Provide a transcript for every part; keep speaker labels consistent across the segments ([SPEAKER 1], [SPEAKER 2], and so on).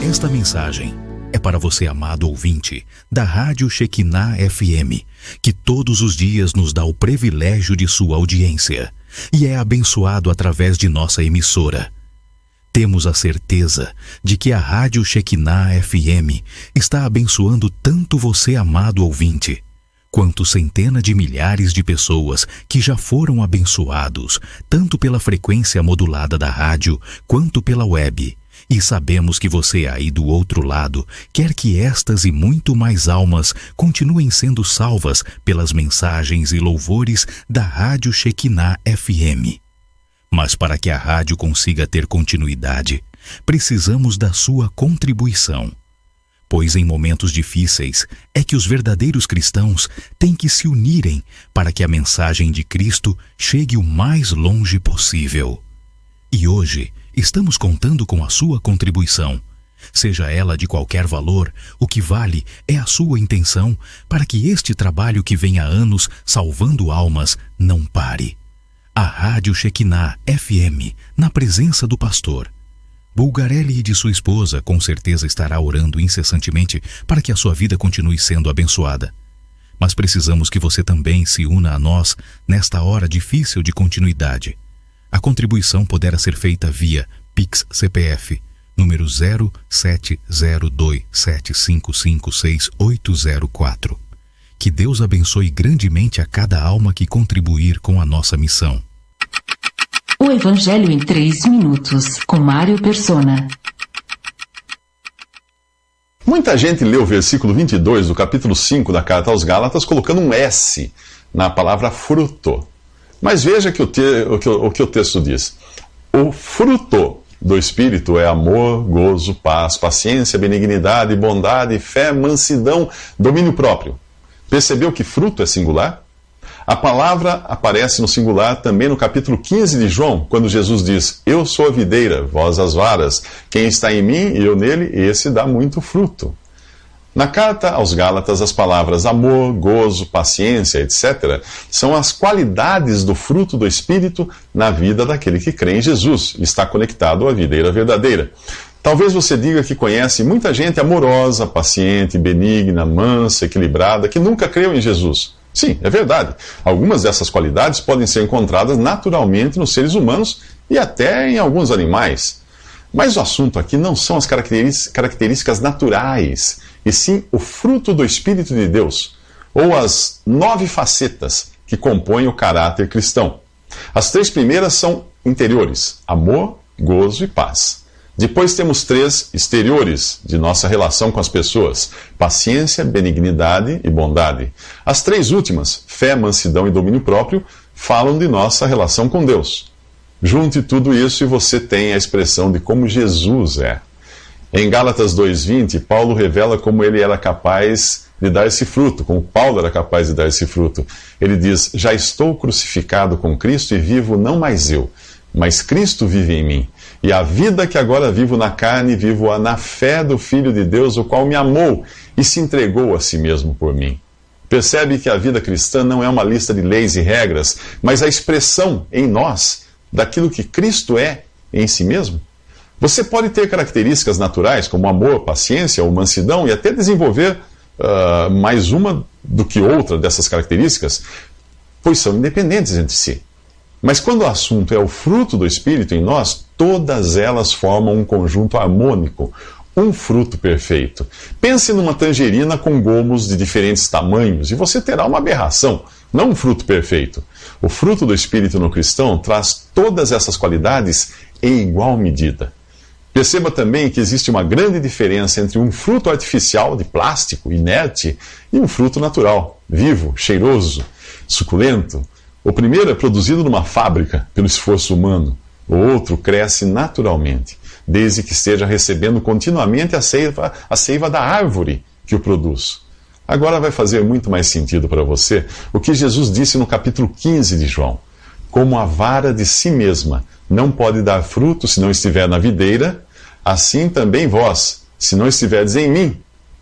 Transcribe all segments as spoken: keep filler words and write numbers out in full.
[SPEAKER 1] Esta mensagem é para você, amado ouvinte, da Rádio Shekinah F M, que todos os dias nos dá o privilégio de sua audiência e é abençoado através de nossa emissora. Temos a certeza de que a Rádio Shekinah F M está abençoando tanto você, amado ouvinte, quanto centenas de milhares de pessoas que já foram abençoados, tanto pela frequência modulada da rádio, quanto pela web. E sabemos que você aí do outro lado quer que estas e muito mais almas continuem sendo salvas pelas mensagens e louvores da Rádio Shekinah F M. Mas para que a rádio consiga ter continuidade, precisamos da sua contribuição. Pois em momentos difíceis é que os verdadeiros cristãos têm que se unirem para que a mensagem de Cristo chegue o mais longe possível. E hoje estamos contando com a sua contribuição. Seja ela de qualquer valor, o que vale é a sua intenção para que este trabalho que vem há anos salvando almas não pare. A Rádio Shekinah F M, na presença do pastor Bulgarelli e de sua esposa, com certeza estará orando incessantemente para que a sua vida continue sendo abençoada. Mas precisamos que você também se una a nós nesta hora difícil de continuidade. A contribuição poderá ser feita via Pix C P F, número zero sete zero dois sete cinco cinco seis oito zero quatro. Que Deus abençoe grandemente a cada alma que contribuir com a nossa missão.
[SPEAKER 2] O Evangelho em três minutos, com Mário Persona.
[SPEAKER 3] Muita gente lê o versículo vinte e dois do capítulo cinco da Carta aos Gálatas colocando um S na palavra fruto. Mas veja que o, te, o, que, o que o texto diz. O fruto do Espírito é amor, gozo, paz, paciência, benignidade, bondade, fé, mansidão, domínio próprio. Percebeu que fruto é singular? A palavra aparece no singular também no capítulo quinze de João, quando Jesus diz: Eu sou a videira, vós as varas. Quem está em mim e eu nele, esse dá muito fruto. Na carta aos Gálatas, as palavras amor, gozo, paciência, etcétera, são as qualidades do fruto do Espírito na vida daquele que crê em Jesus e está conectado à videira verdadeira. Talvez você diga que conhece muita gente amorosa, paciente, benigna, mansa, equilibrada, que nunca creu em Jesus. Sim, é verdade. Algumas dessas qualidades podem ser encontradas naturalmente nos seres humanos e até em alguns animais. Mas o assunto aqui não são as características naturais, e sim o fruto do Espírito de Deus, ou as nove facetas que compõem o caráter cristão. As três primeiras são interiores: amor, gozo e paz. Depois temos três exteriores de nossa relação com as pessoas: paciência, benignidade e bondade. As três últimas, fé, mansidão e domínio próprio, falam de nossa relação com Deus. Junte tudo isso e você tem a expressão de como Jesus é. Em Gálatas dois, vinte, Paulo revela como ele era capaz de dar esse fruto, como Paulo era capaz de dar esse fruto. Ele diz: Já estou crucificado com Cristo e vivo não mais eu, mas Cristo vive em mim. E a vida que agora vivo na carne, vivo-a na fé do Filho de Deus, o qual me amou e se entregou a si mesmo por mim. Percebe que a vida cristã não é uma lista de leis e regras, mas a expressão em nós daquilo que Cristo é em si mesmo? Você pode ter características naturais, como amor, paciência ou mansidão, e até desenvolver uh, mais uma do que outra dessas características, pois são independentes entre si. Mas quando o assunto é o fruto do Espírito em nós, todas elas formam um conjunto harmônico, um fruto perfeito. Pense numa tangerina com gomos de diferentes tamanhos e você terá uma aberração, não um fruto perfeito. O fruto do Espírito no cristão traz todas essas qualidades em igual medida. Perceba também que existe uma grande diferença entre um fruto artificial de plástico, inerte, e um fruto natural, vivo, cheiroso, suculento. O primeiro é produzido numa fábrica, pelo esforço humano. O outro cresce naturalmente, desde que esteja recebendo continuamente a seiva, a seiva da árvore que o produz. Agora vai fazer muito mais sentido para você o que Jesus disse no capítulo quinze de João. Como a vara de si mesma não pode dar fruto se não estiver na videira, assim também vós, se não estiverdes em mim.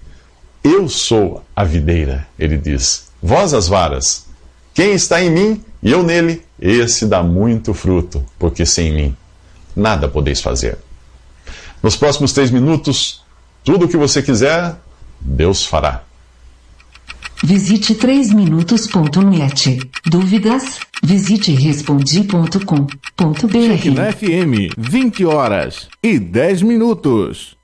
[SPEAKER 3] Eu sou a videira, ele diz, vós as varas. Quem está em mim e eu nele, esse dá muito fruto, porque sem mim nada podeis fazer. Nos próximos três minutos, Tudo o que você quiser, Deus fará.
[SPEAKER 2] Visite três minutos ponto net. Dúvidas? Visite respondi ponto com ponto br.
[SPEAKER 4] Shekinah F M, vinte horas e dez minutos.